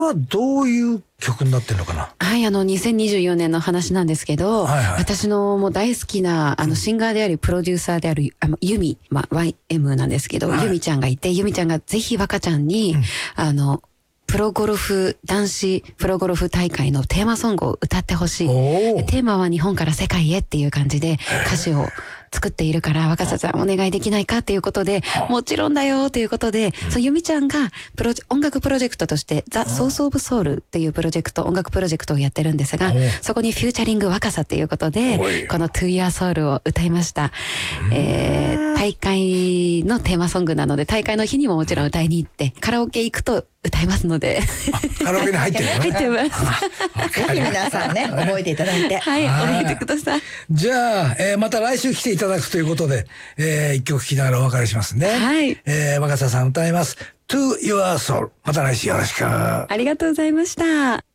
はどういう曲になってるのかな。 はい、2024年の話なんですけど、私のもう大好きな、シンガーであり、プロデューサーである、ユミ、YM なんですけど、ユミちゃんがいて、ユミちゃんがぜひ若ちゃんに、男子プロゴルフ大会のテーマソングを歌ってほしい。テーマは日本から世界へっていう感じで歌詞を作っているから、若狭さんお願いできないかっていうことで、もちろんだよということで、ユミちゃんが音楽プロジェクトとして、ザ・ソース・オブ・ソウルっていう音楽プロジェクトをやってるんですが、そこにフューチャリング若さっていうことで、この To Your Soul を歌いました。大会のテーマソングなので、大会の日にももちろん歌いに行って、カラオケ行くと歌いますので。 カラオケに入ってるのね。 入ってます。 ぜひ皆さんね、覚えていただいて。 はい、覚えてください。 じゃあ、また来週来ていただくということで、一曲聴きながらお別れしますね。 はい。 若狭さん歌います。To Your Soul。また来週よろしく。 ありがとうございました。